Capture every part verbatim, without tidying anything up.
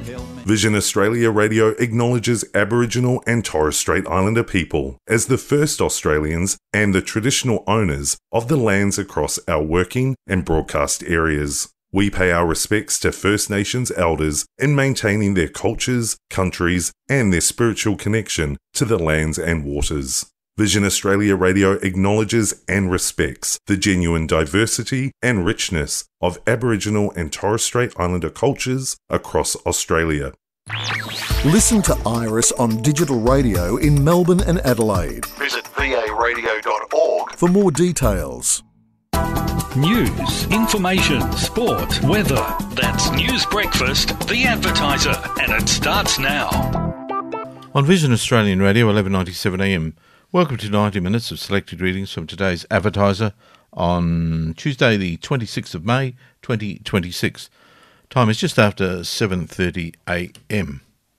Vision Australia Radio acknowledges Aboriginal and Torres Strait Islander people as the first Australians and the traditional owners of the lands across our working and broadcast areas. We pay our respects to First Nations elders in maintaining their cultures, countries, and their spiritual connection to the lands and waters. Vision Australia Radio acknowledges and respects the genuine diversity and richness of Aboriginal and Torres Strait Islander cultures across Australia. Listen to Iris on digital radio in Melbourne and Adelaide. Visit v a radio dot org for more details. News, information, sport, weather. That's News Breakfast, The Advertiser, and it starts now. On Vision Australian Radio, eleven ninety-seven A M. Welcome to ninety minutes of selected readings from today's Advertiser on Tuesday the twenty-sixth of May twenty twenty-six. Time is just after seven thirty A M.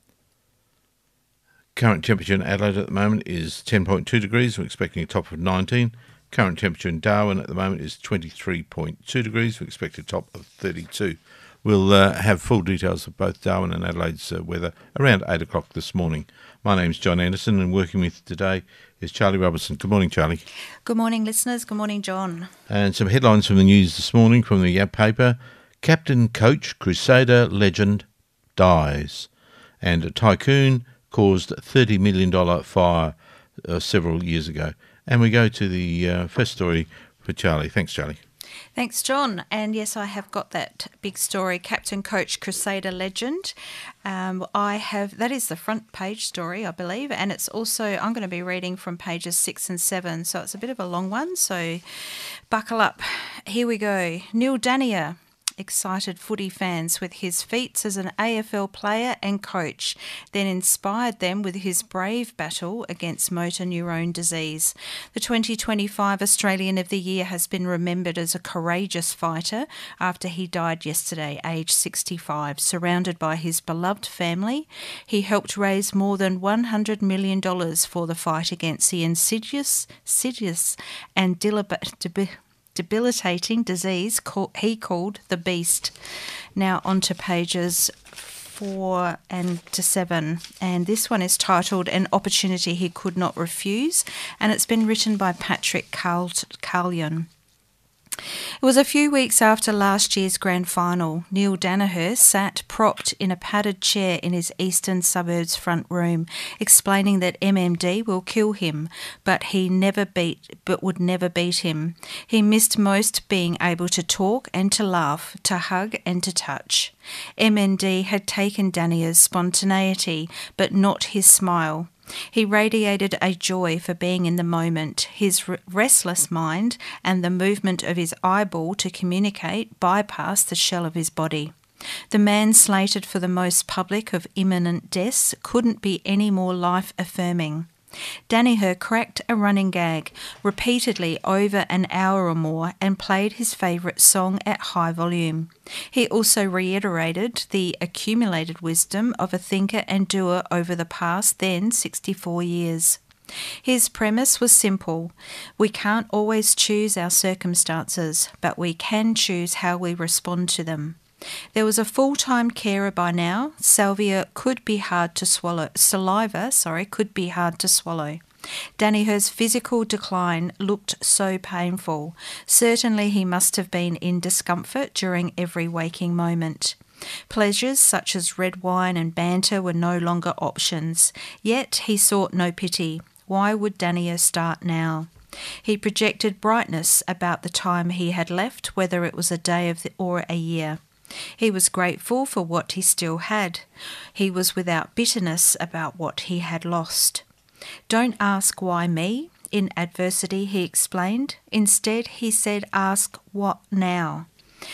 Current temperature in Adelaide at the moment is ten point two degrees. We're expecting a top of nineteen. Current temperature in Darwin at the moment is twenty-three point two degrees. We expect a top of thirty-two. We'll uh, have full details of both Darwin and Adelaide's uh, weather around eight o'clock this morning. My name's John Anderson, and working with today is Charlie Robertson. Good morning, Charlie. Good morning, listeners. Good morning, John. And some headlines from the news this morning from the Yap paper. Captain Coach Crusader legend dies. And a tycoon caused thirty million dollars fire uh, several years ago. And we go to the uh, first story for Charlie. Thanks, Charlie. Thanks, John. And yes, I have got that big story, Captain Coach Crusader legend. Um, I have, that is the front page story, I believe. And it's also, I'm going to be reading from pages six and seven. So it's a bit of a long one. So buckle up. Here we go. Neil Daniher excited footy fans with his feats as an A F L player and coach, then inspired them with his brave battle against motor neurone disease. The twenty twenty-five Australian of the Year has been remembered as a courageous fighter after he died yesterday, aged sixty-five. Surrounded by his beloved family, he helped raise more than one hundred million dollars for the fight against the insidious, insidious and deliberate debilitating disease he called the Beast. Now on to pages four and to seven, and this one is titled An Opportunity He Could Not Refuse, and it's been written by Patrick Carlion. It was a few weeks after last year's grand final. Neil Daniher sat propped in a padded chair in his eastern suburbs front room, explaining that M M D will kill him, but he never beat, but would never beat him. He missed most being able to talk and to laugh, to hug and to touch. M M D had taken Daniher's spontaneity, but not his smile. He radiated a joy for being in the moment. His r- restless mind and the movement of his eyeball to communicate bypassed the shell of his body. The man slated for the most public of imminent deaths couldn't be any more life-affirming. Daniher cracked a running gag repeatedly over an hour or more and played his favourite song at high volume. He also reiterated the accumulated wisdom of a thinker and doer over the past then sixty-four years. His premise was simple. We can't always choose our circumstances, but we can choose how we respond to them. There was a full-time carer by now. Salvia could be hard to swallow. Saliva, sorry, could be hard to swallow. Daniher's physical decline looked so painful. Certainly he must have been in discomfort during every waking moment. Pleasures such as red wine and banter were no longer options. Yet he sought no pity. Why would Daniher start now? He projected brightness about the time he had left, whether it was a day of the, or a year. He was grateful for what he still had. He was without bitterness about what he had lost. Don't ask why me, in adversity, he explained. Instead, he said, ask what now.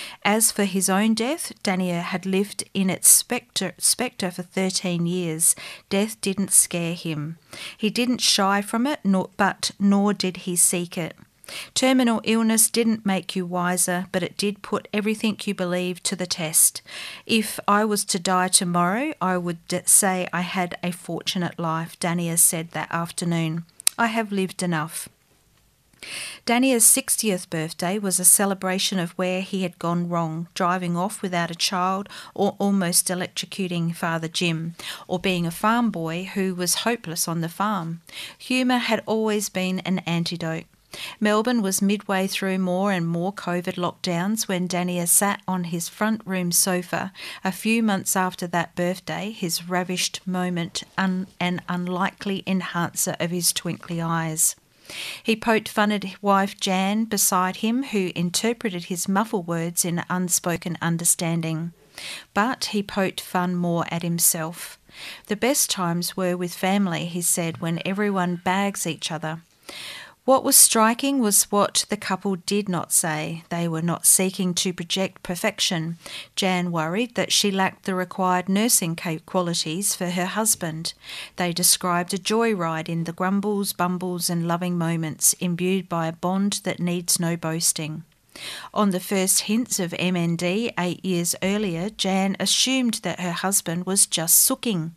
As for his own death, Daniher had lived in its spectre, spectre for thirteen years. Death didn't scare him. He didn't shy from it, nor, but nor did he seek it. Terminal illness didn't make you wiser, but it did put everything you believed to the test. If I was to die tomorrow, I would say I had a fortunate life, Daniher said that afternoon. I have lived enough. Daniel's sixtieth birthday was a celebration of where he had gone wrong, driving off without a child or almost electrocuting Father Jim, or being a farm boy who was hopeless on the farm. Humour had always been an antidote. Melbourne was midway through more and more COVID lockdowns when Daniel sat on his front room sofa a few months after that birthday, his ravished moment un- an unlikely enhancer of his twinkly eyes. He poked fun at wife Jan beside him, who interpreted his muffled words in unspoken understanding. But he poked fun more at himself. The best times were with family, he said, when everyone bags each other. What was striking was what the couple did not say. They were not seeking to project perfection. Jan worried that she lacked the required nursing qualities for her husband. They described a joyride in the grumbles, bumbles and loving moments, imbued by a bond that needs no boasting. On the first hints of M N D eight years earlier, Jan assumed that her husband was just sooking.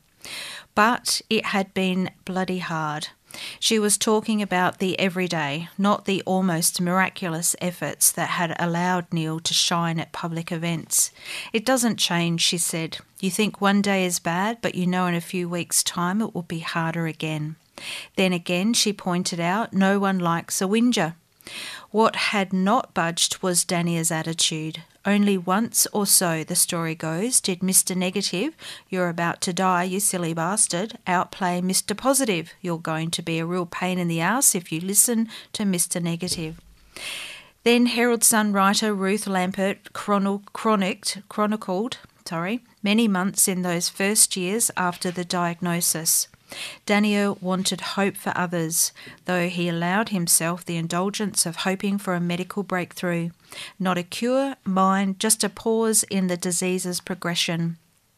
But it had been bloody hard. She was talking about the everyday, not the almost miraculous efforts that had allowed Neil to shine at public events. It doesn't change, she said. You think one day is bad, but you know in a few weeks' time it will be harder again. Then again, she pointed out, no one likes a whinger. What had not budged was Daniel's attitude. Only once or so, the story goes, did Mister Negative, you're about to die, you silly bastard, outplay Mister Positive. You're going to be a real pain in the arse if you listen to Mister Negative. Then Herald Sun writer Ruth Lampert chrono- chronicked, chronicled sorry, many months in those first years after the diagnosis. Daniel wanted hope for others, though he allowed himself the indulgence of hoping for a medical breakthrough. Not a cure, mind, just a pause in the disease's progression.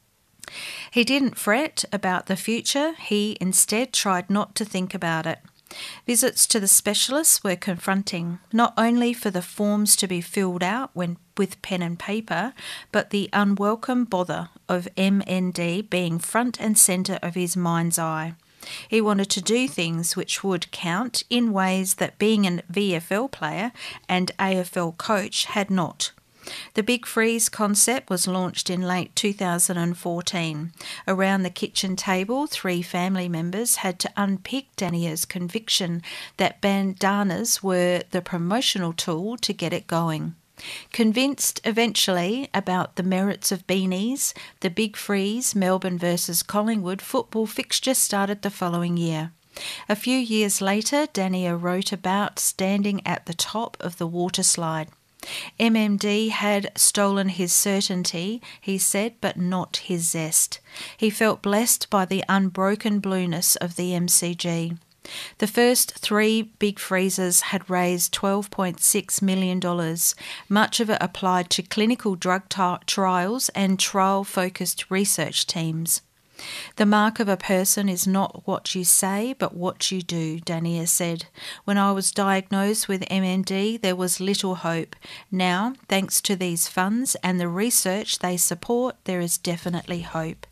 He didn't fret about the future, he instead tried not to think about it. Visits to the specialists were confronting, not only for the forms to be filled out when with pen and paper, but the unwelcome bother of M N D being front and centre of his mind's eye. He wanted to do things which would count in ways that being a V F L player and A F L coach had not. The Big Freeze concept was launched in late two thousand fourteen. Around the kitchen table, three family members had to unpick Daniel's conviction that bandanas were the promotional tool to get it going. Convinced eventually about the merits of beanies, the Big Freeze Melbourne versus Collingwood football fixture started the following year. A few years later, Daniel wrote about standing at the top of the water slide. M M D had stolen his certainty, he said, but not his zest. He felt blessed by the unbroken blueness of the M C G. The first three Big Freezes had raised twelve point six million dollars, much of it applied to clinical drug t- trials and trial-focused research teams. The mark of a person is not what you say, but what you do, Daniel said. When I was diagnosed with M N D, there was little hope. Now, thanks to these funds and the research they support, there is definitely hope.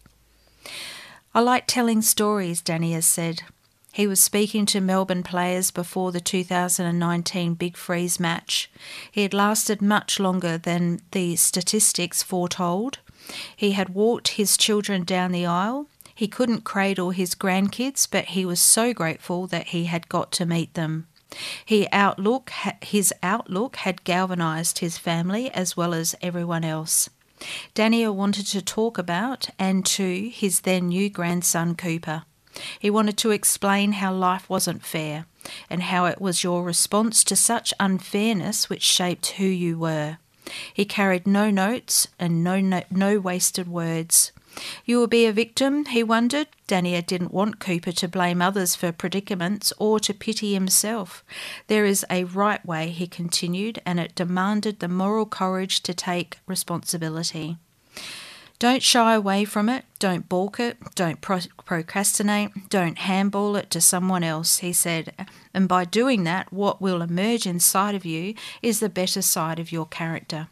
I like telling stories, Daniel said. He was speaking to Melbourne players before the two thousand nineteen Big Freeze match. He had lasted much longer than the statistics foretold. He had walked his children down the aisle. He couldn't cradle his grandkids, but he was so grateful that he had got to meet them. He outlook, his outlook had galvanised his family as well as everyone else. Daniel wanted to talk about and to his then new grandson Cooper. He wanted to explain how life wasn't fair and how it was your response to such unfairness which shaped who you were. He carried no notes and no, no no wasted words. You will be a victim, he wondered. Daniel didn't want Cooper to blame others for predicaments or to pity himself. There is a right way, he continued, and it demanded the moral courage to take responsibility. Don't shy away from it, don't balk it, don't pro- procrastinate, don't handball it to someone else, he said. And by doing that, what will emerge inside of you is the better side of your character.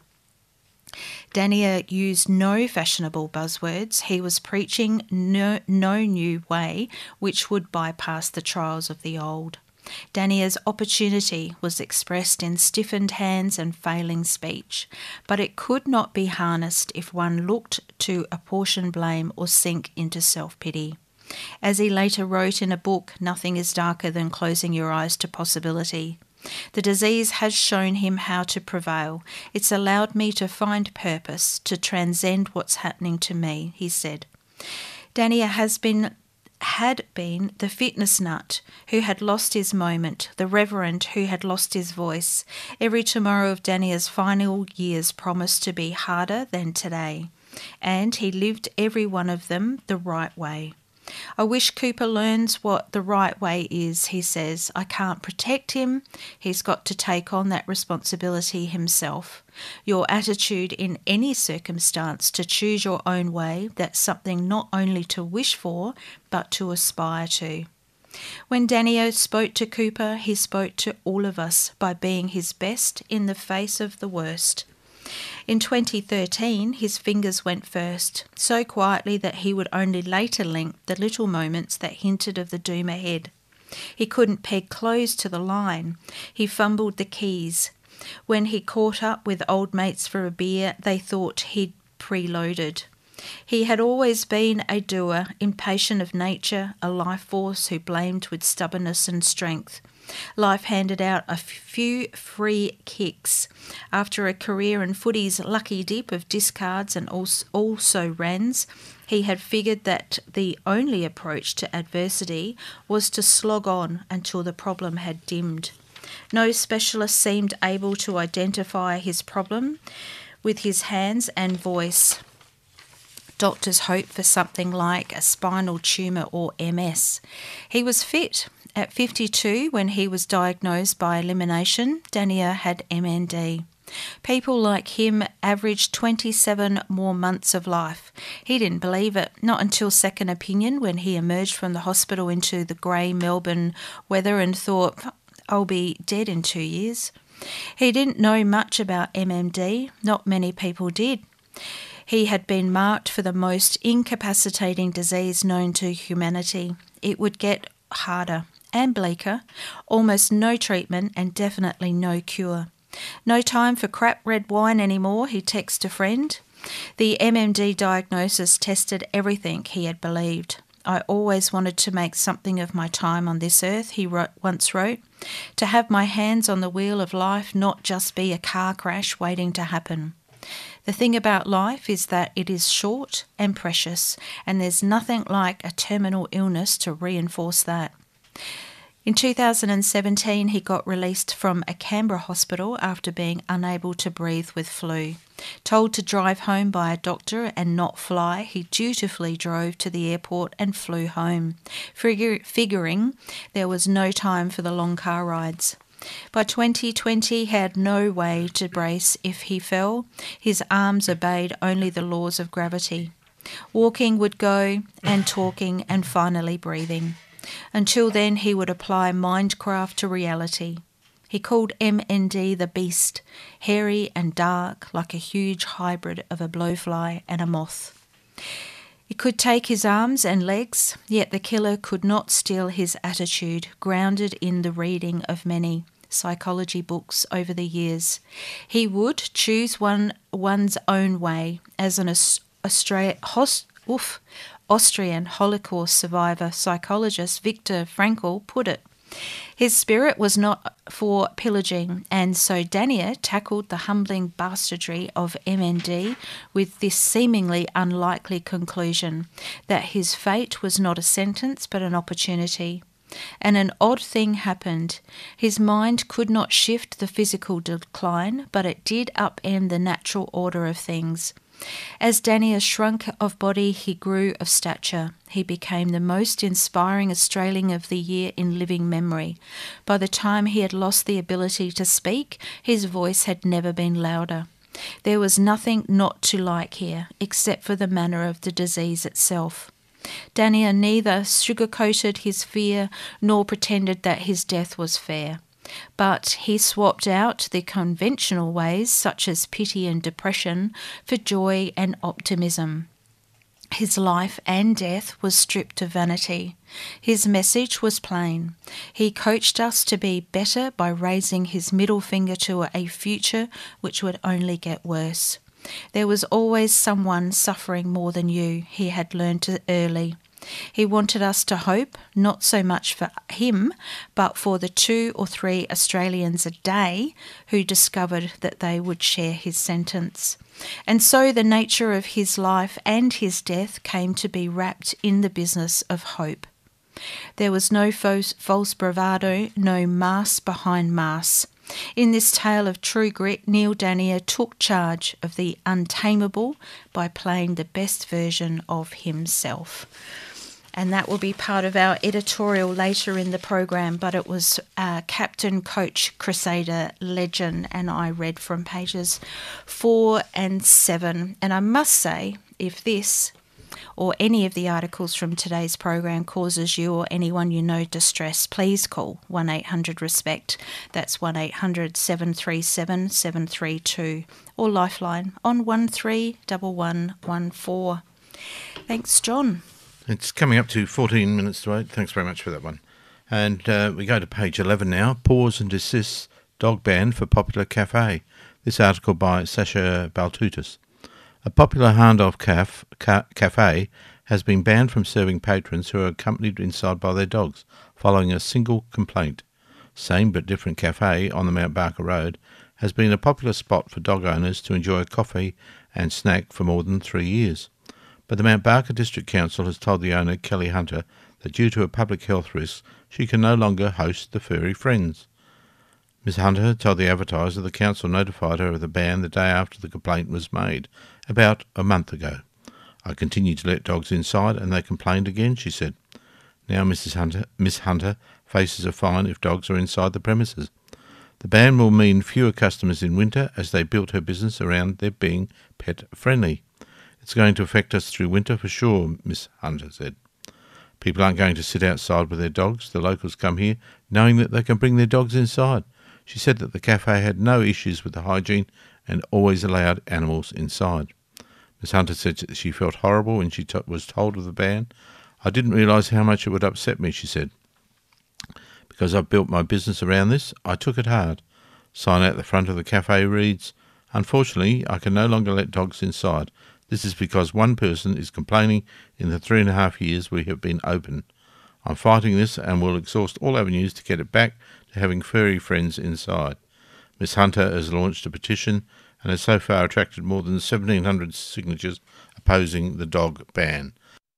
Daniel used no fashionable buzzwords. He was preaching no, no new way which would bypass the trials of the old. Dania's opportunity was expressed in stiffened hands and failing speech, but it could not be harnessed if one looked to apportion blame or sink into self-pity. As he later wrote in a book, "Nothing is darker than closing your eyes to possibility." The disease has shown him how to prevail. It's allowed me to find purpose, to transcend what's happening to me, he said. Dania has been had been the fitness nut who had lost his moment, the reverend who had lost his voice. Every tomorrow of Dania's final years promised to be harder than today, and he lived every one of them the right way. I wish Cooper learns what the right way is, he says. I can't protect him. He's got to take on that responsibility himself. Your attitude in any circumstance to choose your own way, that's something not only to wish for, but to aspire to. When Dania spoke to Cooper, he spoke to all of us by being his best in the face of the worst. In twenty thirteen, his fingers went first, so quietly that he would only later link the little moments that hinted of the doom ahead. He couldn't peg clothes to the line. He fumbled the keys. When he caught up with old mates for a beer, they thought he'd preloaded. He had always been a doer, impatient of nature, a life force who blamed with stubbornness and strength. Life handed out a few free kicks. After a career in footy's lucky dip of discards and also runs, he had figured that the only approach to adversity was to slog on until the problem had dimmed. No specialist seemed able to identify his problem with his hands and voice. Doctors hoped for something like a spinal tumour or M S. He was fit. At fifty-two, when he was diagnosed by elimination, Dania had M N D. People like him averaged twenty-seven more months of life. He didn't believe it, not until second opinion when he emerged from the hospital into the grey Melbourne weather and thought, I'll be dead in two years. He didn't know much about M M D. Not many people did. He had been marked for the most incapacitating disease known to humanity. It would get harder and bleaker, almost no treatment and definitely no cure. No time for crap red wine anymore, he texted a friend. The M M D diagnosis tested everything he had believed. I always wanted to make something of my time on this earth, he wrote, once wrote, to have my hands on the wheel of life, not just be a car crash waiting to happen. The thing about life is that it is short and precious, and there's nothing like a terminal illness to reinforce that. In two thousand seventeen, he got released from a Canberra hospital after being unable to breathe with flu. Told to drive home by a doctor and not fly, he dutifully drove to the airport and flew home, figure, figuring there was no time for the long car rides. By twenty twenty, he had no way to brace if he fell. His arms obeyed only the laws of gravity. Walking would go, and talking, and finally breathing. Until then, he would apply mindcraft to reality. He called M N D the beast, hairy and dark, like a huge hybrid of a blowfly and a moth. It could take his arms and legs, yet the killer could not steal his attitude, grounded in the reading of many psychology books over the years. He would choose one one's own way, as an Australia, host, oof, Austrian Holocaust survivor psychologist Viktor Frankl put it. His spirit was not for pillaging, and so Dania tackled the humbling bastardry of M N D with this seemingly unlikely conclusion, that his fate was not a sentence but an opportunity. And an odd thing happened. His mind could not shift the physical decline, but it did upend the natural order of things. As Dania shrunk of body, he grew of stature. He became the most inspiring Australian of the year in living memory. By the time he had lost the ability to speak, his voice had never been louder. There was nothing not to like here, except for the manner of the disease itself. Dania neither sugarcoated his fear nor pretended that his death was fair. But he swapped out the conventional ways, such as pity and depression, for joy and optimism. His life and death was stripped of vanity. His message was plain. He coached us to be better by raising his middle finger to a future which would only get worse. There was always someone suffering more than you, he had learned early. He wanted us to hope, not so much for him, but for the two or three Australians a day who discovered that they would share his sentence. And so the nature of his life and his death came to be wrapped in the business of hope. There was no false, false bravado, no mass behind mass. In this tale of true grit, Neil Daniher took charge of the untamable by playing the best version of himself. And that will be part of our editorial later in the program, but it was uh, Captain, Coach, Crusader, Legend, and I read from pages four and seven. And I must say, if this or any of the articles from today's program causes you or anyone you know distress, please call one eight hundred RESPECT. That's one eight hundred seven three seven seven three two, or Lifeline on one three one one one four. Thanks, John. It's coming up to fourteen minutes to eight. Thanks very much for that one. And uh, we go to page eleven now. Pause and desist dog ban for popular cafe. This article by Sasha Baltutis. A popular Hahndorf caf, ca, cafe has been banned from serving patrons who are accompanied inside by their dogs, following a single complaint. Same but different cafe on the Mount Barker Road has been a popular spot for dog owners to enjoy a coffee and snack for more than three years. But the Mount Barker District Council has told the owner, Kelly Hunter, that due to a public health risk, she can no longer host the furry friends. Miss Hunter told the Advertiser the council notified her of the ban the day after the complaint was made, about a month ago. I continued to let dogs inside and they complained again, she said. Now Missus Hunter, Miss Hunter faces a fine if dogs are inside the premises. The ban will mean fewer customers in winter as they built her business around their being pet-friendly. It's going to affect us through winter for sure, Miss Hunter said. People aren't going to sit outside with their dogs. The locals come here knowing that they can bring their dogs inside. She said that the cafe had no issues with the hygiene and always allowed animals inside. Miss Hunter said that she felt horrible when she t- was told of the ban. I didn't realise how much it would upset me, she said. Because I've built my business around this, I took it hard. Sign out the front of the cafe reads, unfortunately, I can no longer let dogs inside. This is because one person is complaining in the three and a half years we have been open. I'm fighting this and will exhaust all avenues to get it back to having furry friends inside. Miss Hunter has launched a petition and has so far attracted more than seventeen hundred signatures opposing the dog ban.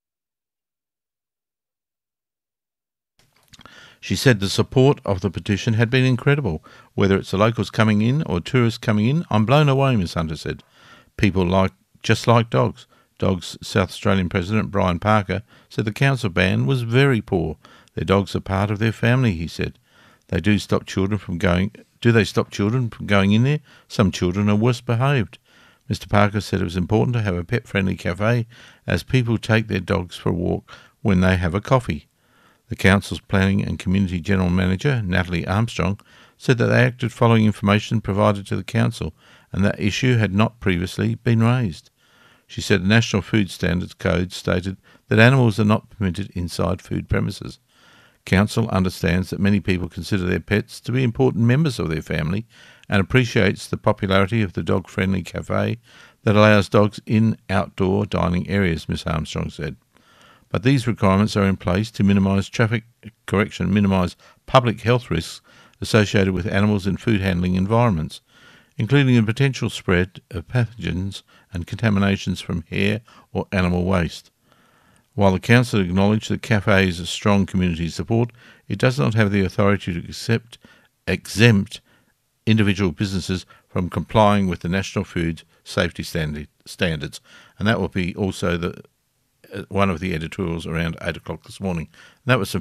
She said the support of the petition had been incredible. Whether it's the locals coming in or tourists coming in, I'm blown away, Miss Hunter said. People like just like dogs. Dogs South Australian President Brian Parker said the council ban was very poor. Their dogs are part of their family, he said. They do stop children from going. Do they stop children from going in there? Some children are worse behaved. Mister Parker said it was important to have a pet-friendly cafe as people take their dogs for a walk when they have a coffee. The council's Planning and Community General Manager, Natalie Armstrong, said that they acted following information provided to the council and that issue had not previously been raised. She said the National Food Standards Code stated that animals are not permitted inside food premises. Council understands that many people consider their pets to be important members of their family and appreciates the popularity of the dog-friendly cafe that allows dogs in outdoor dining areas, Miss Armstrong said. But these requirements are in place to minimise traffic, correction, minimise public health risks associated with animals in food handling environments, including the potential spread of pathogens and contaminations from hair or animal waste. While the council acknowledged that cafe is a strong community support, it does not have the authority to accept, exempt individual businesses from complying with the National Food Safety standard, Standards. And that will be also the uh, one of the editorials around eight o'clock this morning. And that was from